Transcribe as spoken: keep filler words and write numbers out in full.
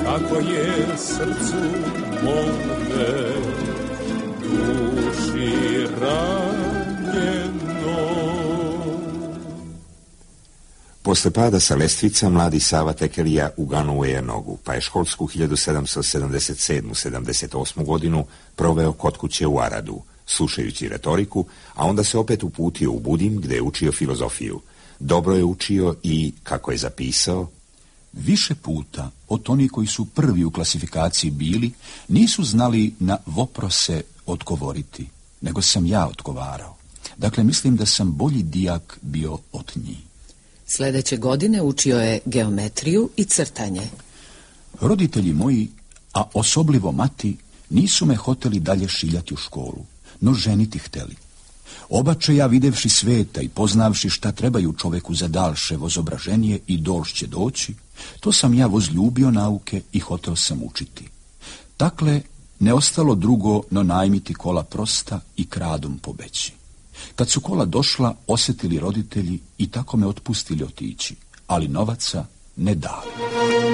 kako je srcu mome, duši ranjeno. Posle pada sa lestvica, mladi Sava Tekelija uganuo je nogu, pa je školsku hiljadu sedamsto sedamdeset sedme sedamdeset osme godinu proveo kod kuće u Aradu, slušajući retoriku, a onda se opet uputio u Budim, gde je učio filozofiju. Dobro je učio i, kako je zapisao, više puta od oni koji su prvi u klasifikaciji bili, nisu znali na voprose odgovoriti, nego sam ja odgovarao. Dakle, mislim da sam bolji dijak bio od njih. Sljedeće godine učio je geometriju i crtanje. Roditelji moji, a osoblivo mati, nisu me hoteli dalje šiljati u školu, no ženiti hteli. Obače ja videvši sveta i poznavši šta trebaju čoveku za dalše vozobraženje i dolšće doći, to sam ja vozljubio nauke i hotel sam učiti. Dakle, ne ostalo drugo no najmiti kola prosta i kradom pobeći. Kad su kola došla, osjetili roditelji i tako me otpustili otići, ali novaca ne dali.